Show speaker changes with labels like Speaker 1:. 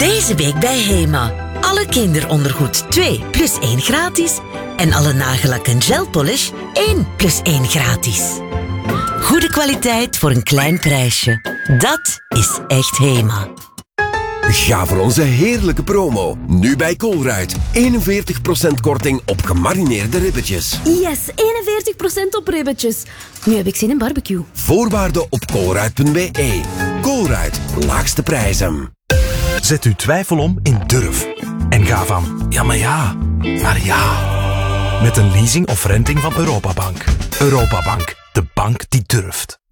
Speaker 1: Deze week bij Hema. Alle kinderondergoed 2 plus 1 gratis. En alle nagellak en gelpolish 1 plus 1 gratis. Goede kwaliteit voor een klein prijsje. Dat is echt Hema.
Speaker 2: Ga voor onze heerlijke promo. Nu bij Colruyt. 41% korting op gemarineerde ribbetjes.
Speaker 3: Yes, 41% op ribbetjes. Nu heb ik zin in barbecue.
Speaker 2: Voorwaarden op colruyt.be. Colruyt, laagste prijzen.
Speaker 4: Zet uw twijfel om in durf. En ga van ja, maar ja, naar ja. Met een leasing of renting van Europabank. Europabank, de bank die durft.